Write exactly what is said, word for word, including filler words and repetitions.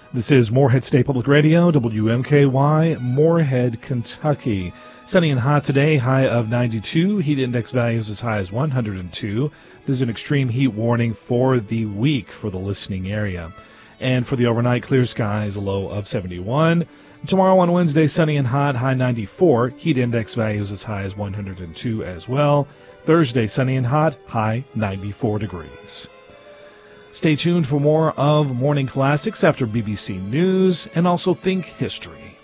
This is Moorhead State Public Radio, W M K Y, Moorhead, Kentucky. Sunny and hot today, high of ninety-two. Heat index values as high as one hundred two. This is an extreme heat warning for the week for the listening area. And for the overnight, clear skies, a low of seventy-one. Tomorrow on Wednesday, sunny and hot, high ninety-four. Heat index values as high as one hundred two as well. Thursday, sunny and hot, high ninety-four degrees. Stay tuned for more of Morning Classics after B B C News and also Think History.